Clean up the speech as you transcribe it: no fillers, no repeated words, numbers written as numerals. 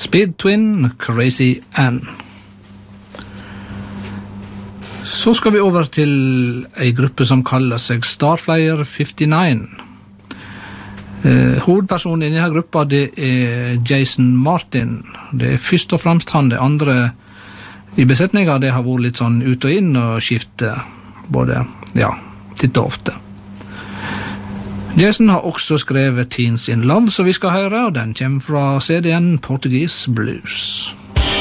Speed Twin, Crazy Ann. Så skal vi over til en gruppe som kaller seg Starflyer 59. Hovedpersonen i denne gruppa det er Jason Martin. Det er først og fremst han. Det andre i besetninga det har vært litt sånn ut og inn og skifte både, titt og ofte. Jason har også skrevet Teens in Love, som vi skal høre, og den kommer fra CD-en Portuguese Blues.